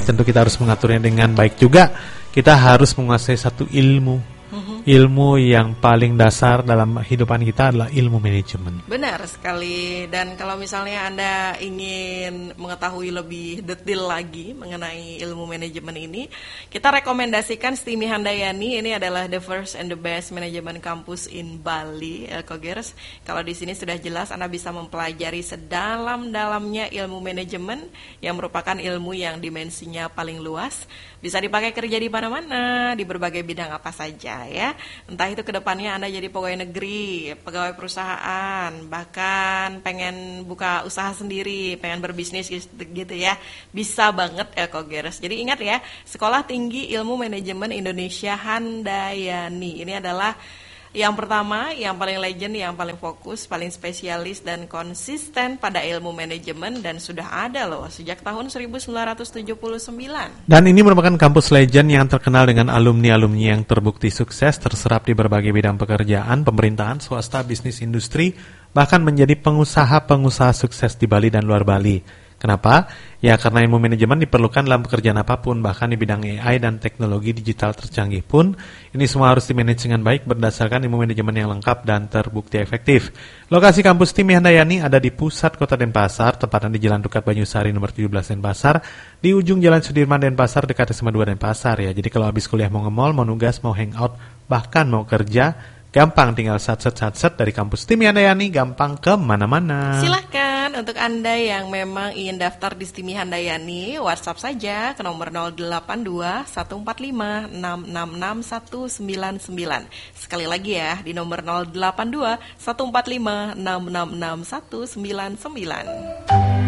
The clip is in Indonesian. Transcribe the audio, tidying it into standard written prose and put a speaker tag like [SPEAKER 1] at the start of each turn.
[SPEAKER 1] tentu kita harus mengaturnya dengan baik juga. Kita harus menguasai satu ilmu. Ilmu yang paling dasar dalam kehidupan kita adalah ilmu manajemen.
[SPEAKER 2] Benar sekali. Dan kalau misalnya Anda ingin mengetahui lebih detail lagi mengenai ilmu manajemen ini, kita rekomendasikan Stimi Handayani. Ini adalah the first and the best management campus in Bali, Kogers. Kalau di sini sudah jelas Anda bisa mempelajari sedalam-dalamnya ilmu manajemen yang merupakan ilmu yang dimensinya paling luas. Bisa dipakai kerja di mana-mana, di berbagai bidang apa saja ya. Entah itu kedepannya Anda jadi pegawai negeri, pegawai perusahaan, bahkan pengen buka usaha sendiri, pengen berbisnis gitu ya. Bisa banget Kogers. Jadi ingat ya, Sekolah Tinggi Ilmu Manajemen Indonesia Handayani. Ini adalah yang pertama, yang paling legend, yang paling fokus, paling spesialis dan konsisten pada ilmu manajemen dan sudah ada loh sejak tahun 1979.
[SPEAKER 1] Dan ini merupakan kampus legend yang terkenal dengan alumni-alumni yang terbukti sukses terserap di berbagai bidang pekerjaan, pemerintahan, swasta, bisnis, industri, bahkan menjadi pengusaha-pengusaha sukses di Bali dan luar Bali. Kenapa? Ya karena ilmu manajemen diperlukan dalam pekerjaan apapun, bahkan di bidang AI dan teknologi digital tercanggih pun, ini semua harus dimanage dengan baik berdasarkan ilmu manajemen yang lengkap dan terbukti efektif. Lokasi kampus Stimi Handayani ada di pusat kota Denpasar, tepatnya di Jalan Dukat Banyusari nomor 17 Denpasar, di ujung Jalan Sudirman Denpasar dekat SMA 2 Denpasar ya. Jadi kalau habis kuliah mau nge-mall, mau nugas, mau hangout, bahkan mau kerja, gampang tinggal satset dari kampus Stimi Handayani, gampang kemana-mana.
[SPEAKER 2] Silahkan untuk Anda yang memang ingin daftar di Stimi Handayani, WhatsApp saja ke nomor 082 145 666 199. Sekali lagi ya, di nomor 082 145 666 199.